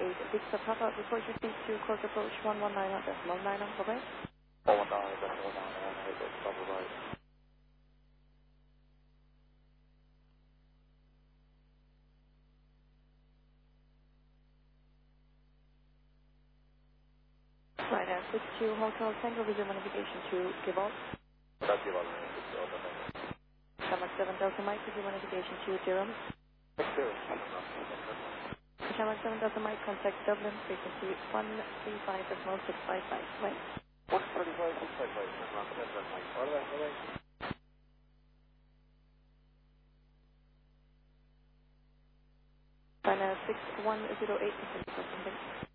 Victor Papa, report your speed to close approach 119.9 on Quebec. 119.9, that's double right. Right now, 62 Hotel Tango, visual navigation to Gibon. That's the other one. Shamak 7 Delta Mike, visual navigation to Durham. Shamak 7 Delta Mike, contact Dublin, frequency 135.655, right? 135.655, Right now, 6108, something.